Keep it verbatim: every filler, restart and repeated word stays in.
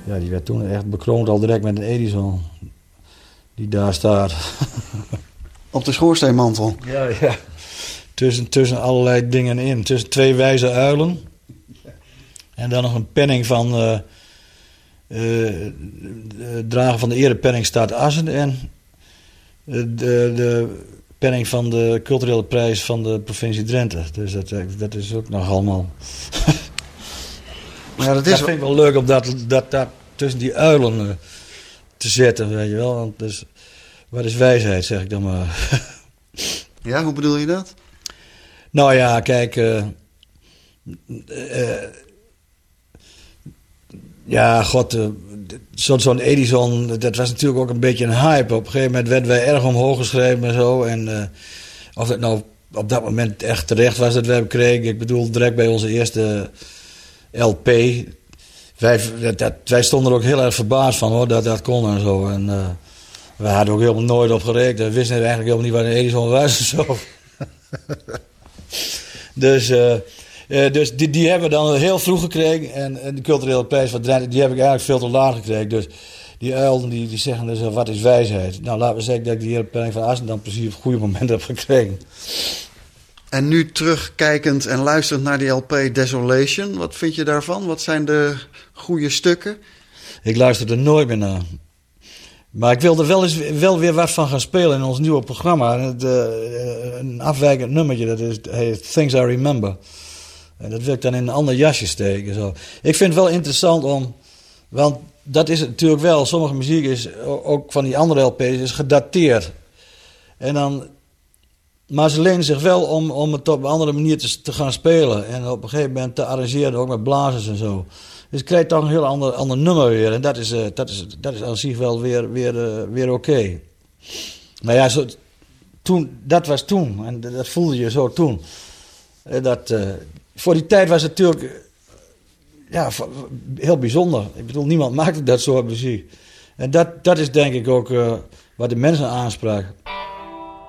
ja, die werd toen echt bekroond al direct met een Edison. Die daar staat. Op de schoorsteenmantel. Ja, ja. Tussen, tussen allerlei dingen in. Tussen twee wijze uilen. En dan nog een penning van... Uh, uh, de drager van de erepenning staat Assen. En de, de penning van de culturele prijs van de provincie Drenthe. Dus dat, dat is ook nog allemaal... Ja, dat is... dat vind ik wel leuk om dat, dat, dat tussen die uilen uh, te zetten, weet je wel. Want dus, wat is wijsheid, zeg ik dan maar. Ja, hoe bedoel je dat? Nou ja, kijk... Uh, uh, ja, god... Uh, Zo'n zo Edison, dat was natuurlijk ook een beetje een hype. Op een gegeven moment werden wij erg omhoog geschreven en zo. En uh, of het nou op dat moment echt terecht was dat we hebben gekregen. Ik bedoel, direct bij onze eerste L P. Wij, dat, wij stonden er ook heel erg verbaasd van, hoor, dat dat kon en zo. En uh, we hadden ook helemaal nooit op gerekend. We wisten eigenlijk helemaal niet wat een Edison was en zo. dus... Uh, Uh, dus die, die hebben we dan heel vroeg gekregen. En, en de culturele prijs van Drenthe, die heb ik eigenlijk veel te laat gekregen. Dus die uilen die, die zeggen dus, wat is wijsheid? Nou, laten we zeggen dat ik die hele penning van Assen dan precies op het goede moment heb gekregen. En nu terugkijkend en luisterend naar die L P Desolation, wat vind je daarvan? Wat zijn de goede stukken? Ik luister er nooit meer naar. Maar ik wil er wel, eens, wel weer wat van gaan spelen in ons nieuwe programma. De, een afwijkend nummertje, dat is heet Things I Remember. En dat wil ik dan in een ander jasje steken. Zo. Ik vind het wel interessant om... Want dat is het natuurlijk wel. Sommige muziek is, ook van die andere L P's, is gedateerd. En dan... Maar ze lenen zich wel om, om het op een andere manier te, te gaan spelen. En op een gegeven moment te arrangeren, ook met blazers en zo. Dus je krijgt toch een heel ander, ander nummer weer. En dat is, uh, dat is, dat is aan zich wel weer, weer, uh, weer oké. Okay. Maar ja, zo, toen, dat was toen. En dat voelde je zo toen. Dat... Uh, Voor die tijd was het natuurlijk ja, heel bijzonder. Ik bedoel, niemand maakte dat soort muziek. En dat, dat is denk ik ook uh, wat de mensen aansprak.